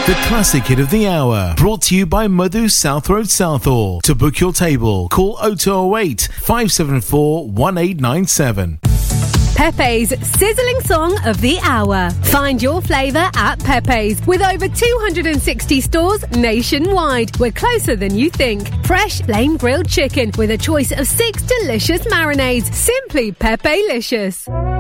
The classic hit of the hour, brought to you by Madhu South Road Southall. To book your table, call 0208 574 1897. Pepe's sizzling song of the hour. Find your flavour at Pepe's with over 260 stores nationwide. We're closer than you think. Fresh flame grilled chicken with a choice of 6 delicious marinades. Simply Pepe-licious.